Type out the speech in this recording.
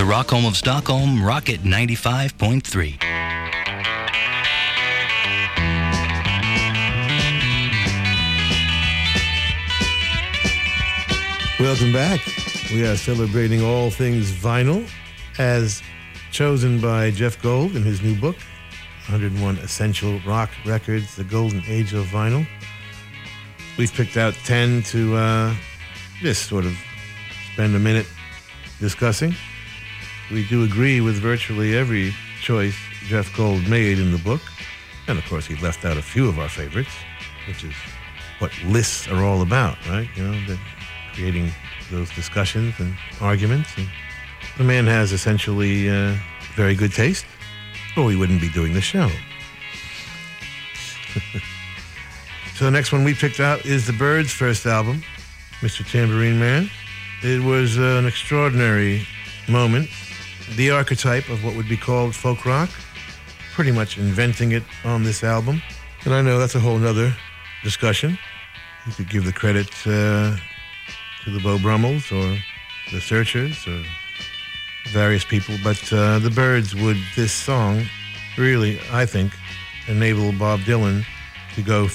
The Rock Home of Stockholm, Rocket 95.3. Welcome back. We are celebrating all things vinyl as chosen by Jeff Gold in his new book, 101 Essential Rock Records, The Golden Age of Vinyl. We've picked out 10 to just sort of spend a minute discussing. We do agree with virtually every choice Jeff Gold made in the book. And of course, he left out a few of our favorites, which is what lists are all about, right? You know, creating those discussions and arguments. And the man has essentially very good taste, or we wouldn't be doing the show. So the next one we picked out is the Byrds' first album, Mr. Tambourine Man. It was an extraordinary moment, the archetype of what would be called folk rock, pretty much inventing it on this album. And I know that's a whole nother discussion. You could give the credit to the Beau Brummels or the Searchers or various people, but the Byrds would, this song, really, I think, enable Bob Dylan to go